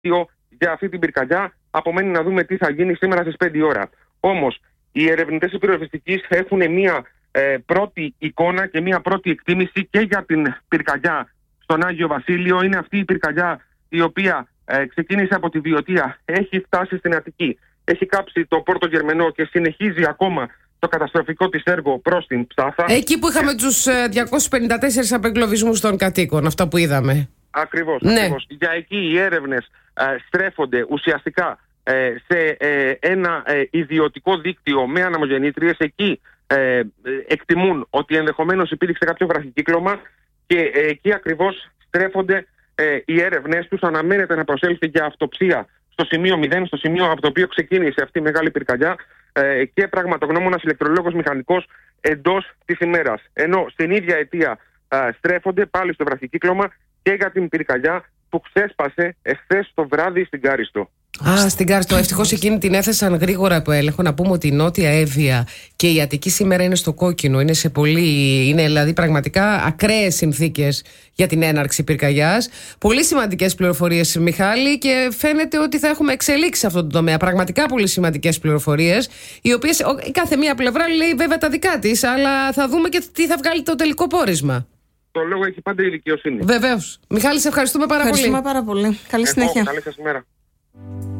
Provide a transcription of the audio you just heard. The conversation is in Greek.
για αυτή την πυρκαγιά. Απομένει να δούμε τι θα γίνει σήμερα στις 5 η ώρα. Όμως, οι ερευνητές της πυροσβεστικής έχουν μία πρώτη εικόνα και μία πρώτη εκτίμηση και για την πυρκαγιά στον Άγιο Βασίλειο. Είναι αυτή η πυρκαγιά η οποία ξεκίνησε από τη Βιωτία, έχει φτάσει στην Αττική, έχει κάψει το Πόρτο Γερμενό και συνεχίζει ακόμα το καταστροφικό της έργο προς την Ψάθα. Εκεί που είχαμε τους 254 απεγκλωβισμούς των κατοίκων, αυτό που είδαμε. Ακριβώς, ναι. Ακριβώς. Για εκεί οι έρευνες στρέφονται ουσιαστικά σε ένα ιδιωτικό δίκτυο με αναμογεννήτριες. Εκεί εκτιμούν ότι ενδεχομένως υπήρξε κάποιο βραχικύκλωμα και εκεί ακριβώς στρέφονται οι έρευνες τους. Αναμένεται να προσέλθει για αυτοψία στο σημείο 0, στο σημείο από το οποίο ξεκίνησε αυτή η μεγάλη πυρκαγιά, και πραγματογνώμονας ηλεκτρολόγος μηχανικός εντός της ημέρας. Ενώ στην ίδια αιτία στρέφονται πάλι στο βραχικύκλωμα και για την πυρκαγιά που ξέσπασε εχθές το βράδυ στην Κάριστο. Στην Κάριστο. Ευτυχώς εκείνη την έθεσαν γρήγορα από έλεγχο. Να πούμε ότι η Νότια Εύβοια και η Αττική σήμερα είναι στο κόκκινο. Είναι δηλαδή πραγματικά ακραίες συνθήκες για την έναρξη πυρκαγιάς. Πολύ σημαντικές πληροφορίες, Μιχάλη, και φαίνεται ότι θα έχουμε εξελίξει σε αυτό το τομέα. Πραγματικά πολύ σημαντικές πληροφορίες, οι οποίες η κάθε μία πλευρά λέει βέβαια τα δικά της, αλλά θα δούμε και τι θα βγάλει το τελικό πόρισμα. Το λόγο έχει πάντα η δικαιοσύνη. Βεβαίως. Μιχάλη, σε ευχαριστούμε πάρα πολύ. Ευχαριστούμε πάρα πολύ. Καλή συνέχεια. Καλή σας ημέρα.